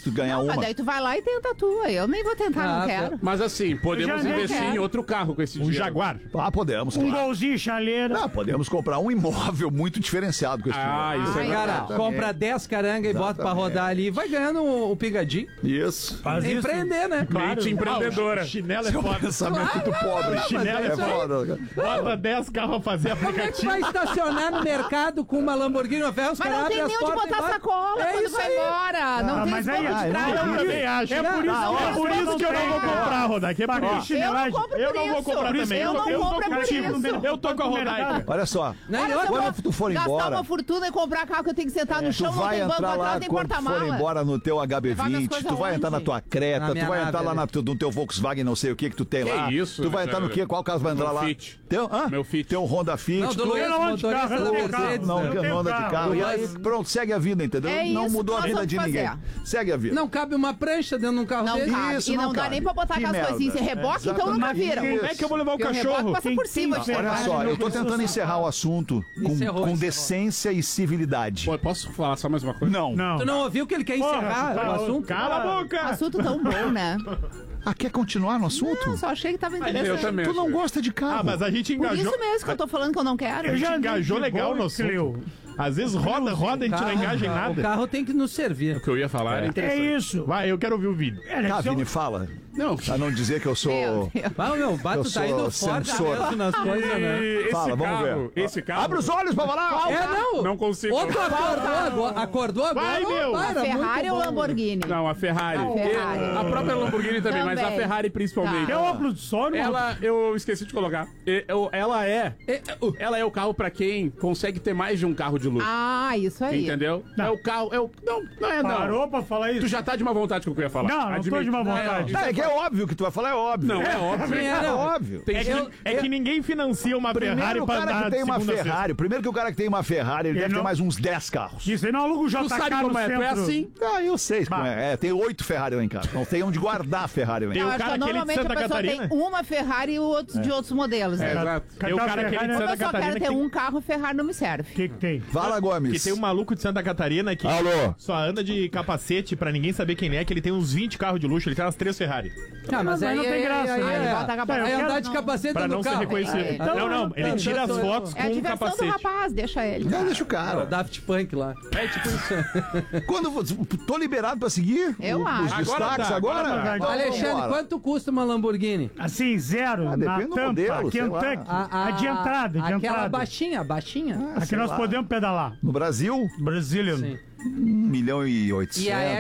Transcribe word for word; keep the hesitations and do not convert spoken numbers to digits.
tu ganhar Não, uma. mas daí tu vai lá e tenta a tua. Eu nem vou tentar, Ah, não quero. Mas assim, podemos já investir quero. em outro carro com esse Um dinheiro. Jaguar. Ah, podemos, Um claro. golzinho chaleira. Ah, podemos comprar um imóvel muito diferenciado com esse Ah, dinheiro. isso é Ai, Cara, verdade. compra dez caranga e bota pra rodar ali. Vai ganhando o, o pigadinho. Isso. Faz isso. Empreender, né? Mente empreendedora. Ah, o chinelo é Esse é um foda. pensamento do pobre. Chinelo é é foda. Bota dez carros a fazer Como é que aplicativo. vai estacionar no mercado com uma Lamborghini ou ferro? Os Mas caras não tem abrem nem as onde portas e botar vai- sacola É quando isso vai aí. embora. Não Ah, tem mas espaço aí- de Ah, trás. não Eu também acho. É por isso, Ah, é É por isso que eu não vou comprar, Rodaica. É por Bagulho isso. Eu não chinelagem. compro Eu por não vou isso. comprar também. Eu não Eu tô compro por contigo. isso. Eu tô com a Rodaica. Olha só. Não, e Olha, outra- se eu Quando tu for gastar embora- uma fortuna e comprar carro que eu tenho que sentar no Tu chão, não vai tem banco entrar lá atrás, tem quando tu for porta-mala. embora no teu H B Levar minhas vinte, coisas tu vai entrar na onde? tua Creta, Na tu minha vai nave entrar lá ali. na, tu- no teu Volkswagen, não sei o que que tu tem Que lá. isso, tu vai entrar no já- que? Qual carro vai entrar Meu lá? Fit. Teu, hã? Meu Fit. Teu Honda Fit. Não, do tu- Luiz, Eu não ando de motorista carro, eu da não tenho Mercedes. carro. Não, Eu que tenho não anda de carro. carro. E Eu aí, gosto. pronto, segue a vida, entendeu? É não isso mudou que a nós vida vamos de ninguém. fazer. Segue a vida. Não cabe uma prancha dentro de um carro Não desse. cabe. Isso E não não dá cabe. nem pra botar Que aquelas coisinhas. Se merda. reboque, então nunca Exatamente. viram. Isso. Como é que eu vou levar o Porque o reboque cachorro? passa Quem por tem cima. que Olha Ah, só, não eu tô encerrou, tentando encerrar o assunto com, Encerrou, com encerrou. decência e civilidade. Pô, posso falar só mais uma coisa? Não. Não. Tu não ouviu que ele quer Porra, encerrar tu tá- o assunto? Cala a Um boca! assunto tão bom, né? Ah, quer continuar no assunto? Não, só achei que tava Eu interessante. também. Tu não acho. gosta de carro. Ah, mas a gente Por engajou. isso mesmo que eu tô falando que eu não quero. A gente já engajou andei de legal Gol no e assunto. Clio. Às vezes roda, roda, a gente não engaja em O nada. carro tem que nos servir. O que eu ia falar era É interessante. isso. Vai, eu quero ouvir o vídeo. É, deve Tá, ser um- Vini, fala. Não, Pra não dizer que eu sou... Meu Deus. Mas, meu, Eu Bato sou tá indo forte sensor. mesmo nas coisas, né? E esse Fala, vamos carro, ver. esse carro... Abre os olhos pra falar! É, não. Não consigo. Outro acordou agora. Acordou agora. Vai, meu. Para, A Ferrari muito ou bom. Lamborghini? Não, a Ferrari. A Ferrari. E- A própria Lamborghini também, mas a Também. Ferrari principalmente. Tá. É óculos de sol, não? Ela, eu esqueci de colocar. E- eu- Ela é... É, uh, Ela é o carro pra quem consegue ter mais de um carro de luxo. Ah, isso aí. Entendeu? É o carro... É o, não, não é não. Parou pra falar isso? Tu já tá de má vontade com o que eu ia falar. Não, não tô Admito. de má vontade. Tá, é que é óbvio que tu vai falar, é óbvio. Não, é óbvio. Quem É era? óbvio. Tem É que, gente- é que ninguém financia uma Ferrari Primeiro o pra cara andar que tem de uma segunda a sexta. Ferrari, primeiro que o cara que tem uma Ferrari, ele, Ele deve ter não- mais uns dez carros. Isso aí não aluga o Tu J sabe K no como é? Tu é centro. assim? Ah, eu sei como Bah. é. É, tem oito Ferrari lá em casa. Não tem onde guardar a Ferrari lá em Tem Eu o casa. acho cara que aquele de normalmente Santa a pessoa Catarina. tem uma Ferrari e outros de outros modelos. É, Né? exato. Tem o cara aquele de Ferrari- Como Santa eu só Catarina quero que ter tem, um carro, Ferrari não me serve. O que que tem? Fala, Gomes. que tem um maluco de Santa Catarina que Alô? só anda de capacete pra ninguém saber quem é, que ele tem uns vinte carros de luxo, ele tem umas três Ferrari. Ah, mas Mas aí não tem aí- graça, aí- né? aí- Bota a capacete. Aí Eu andar quero- de capacete Pra no não ser carro. reconhecido. É, então- não, não, ele então, tira as sou eu. fotos É a com um diversão do capacete. rapaz, deixa ele. Não, deixa o O cara. Daft Punk lá. É tipo isso. Quando você- tô liberado pra seguir? Eu os, acho. Os Agora destaques tá, agora? agora tá. Então, Alexandre, vambora. quanto custa uma Lamborghini? Assim, zero, Ah, na depende do tampa, modelo, sei lá. Kentucky. A, de entrada, de Aquela entrada. baixinha, baixinha. Ah, Aqui sei nós lá. podemos pedalar. No Brasil, Brazilian. Sim. um milhão e E a oitocentos.